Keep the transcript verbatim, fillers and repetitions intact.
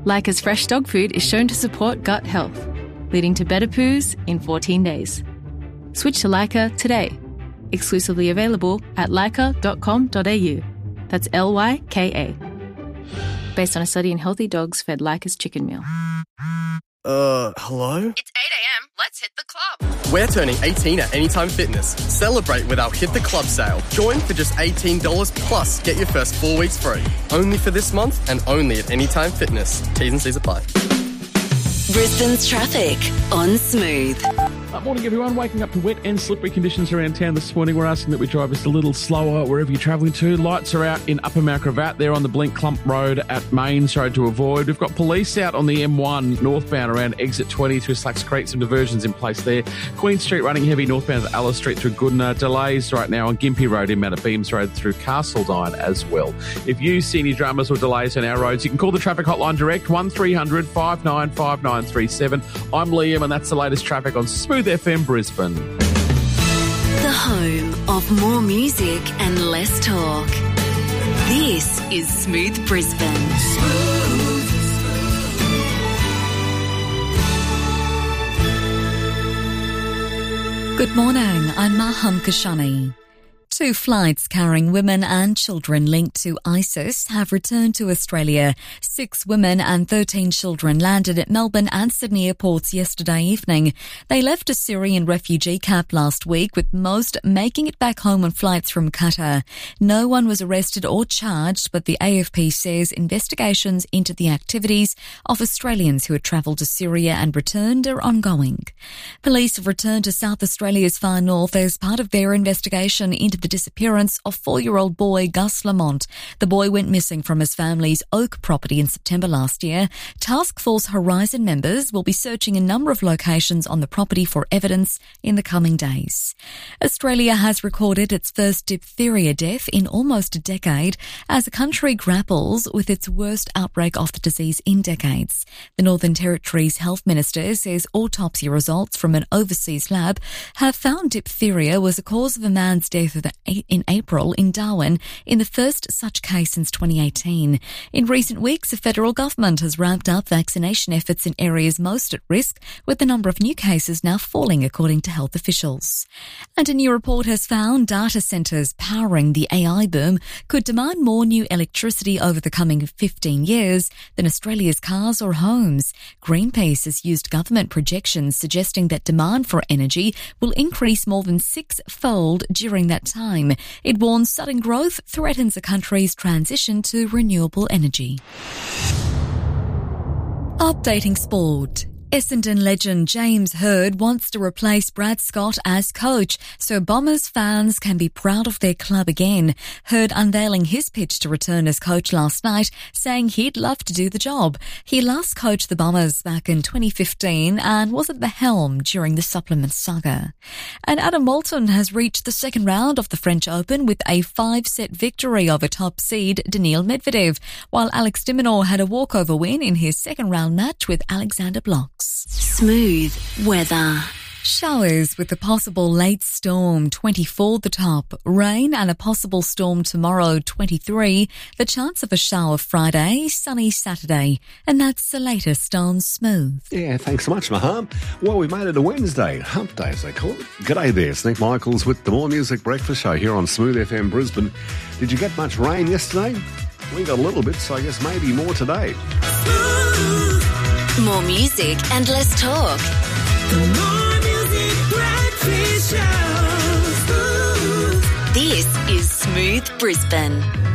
Leica's fresh dog food is shown to support gut health, leading to better poos in fourteen days. Switch to Leica today. Exclusively available at leica dot com dot a u. That's L Y K A. Based on a study in healthy dogs fed Leica's chicken meal. Uh, hello? It's eight a.m. Let's hit the club. We're turning eighteen at Anytime Fitness. Celebrate with our Hit the Club sale. Join for just eighteen dollars plus get your first four weeks free. Only for this month and only at Anytime Fitness. T's and C's apply. Brisbane's traffic on Smooth. Uh, morning, everyone. Waking up to wet and slippery conditions around town this morning. We're asking that we drive just a little slower wherever you're travelling to. Lights are out in Upper Mount Gravatt. They're on the Blink Clump Road at Mains Road to avoid. We've got police out on the M one northbound around exit twenty through Slacks Creek. Some diversions in place there. Queen Street running heavy northbound at Alice Street through Goodna. Delays right now on Gympie Road in Mount at Beams Road through Castledine as well. If you see any dramas or delays on our roads, you can call the traffic hotline direct, one three hundred five nine five nine three seven. I'm Liam and that's the latest traffic on Smooth F M Brisbane. The home of more music and less talk. This is Smooth Brisbane. Smooth. Good morning, I'm Maham Kashani. Two flights carrying women and children linked to ISIS have returned to Australia. Six women and thirteen children landed at Melbourne and Sydney airports yesterday evening. They left a Syrian refugee camp last week, with most making it back home on flights from Qatar. No one was arrested or charged, but the A F P says investigations into the activities of Australians who had travelled to Syria and returned are ongoing. Police have returned to South Australia's far north as part of their investigation into the disappearance of four-year-old boy Gus Lamont. The boy went missing from his family's Oak property in September last year. Task Force Horizon members will be searching a number of locations on the property for evidence in the coming days. Australia has recorded its first diphtheria death in almost a decade as the country grapples with its worst outbreak of the disease in decades. The Northern Territory's health minister says autopsy results from an overseas lab have found diphtheria was the cause of a man's death in April in Darwin, in the first such case since twenty eighteen. In recent weeks, the federal government has ramped up vaccination efforts in areas most at risk, with the number of new cases now falling, according to health officials. And a new report has found data centres powering the A I boom could demand more new electricity over the coming fifteen years than Australia's cars or homes. Greenpeace has used government projections suggesting that demand for energy will increase more than six-fold during that time. It warns sudden growth threatens the country's transition to renewable energy. Updating sport. Essendon legend James Hird wants to replace Brad Scott as coach so Bombers fans can be proud of their club again. Hird unveiling his pitch to return as coach last night, saying he'd love to do the job. He last coached the Bombers back in twenty fifteen and was at the helm during the supplement saga. And Adam Walton has reached the second round of the French Open with a five-set victory over top seed Daniil Medvedev, while Alex de Minaur had a walkover win in his second round match with Alexander Blok. Smooth weather. Showers with a possible late storm, twenty-four the top. Rain and a possible storm tomorrow, twenty-three. The chance of a shower Friday, sunny Saturday. And that's the latest on Smooth. Yeah, thanks so much, Maham. Well, we made it to Wednesday. Hump Day, as they call it. G'day there, Sneak Michaels with the More Music Breakfast Show here on Smooth F M Brisbane. Did you get much rain yesterday? We got a little bit, so I guess maybe more today. More music and less talk. The More Music Breakfast Show. This is Smooth Brisbane.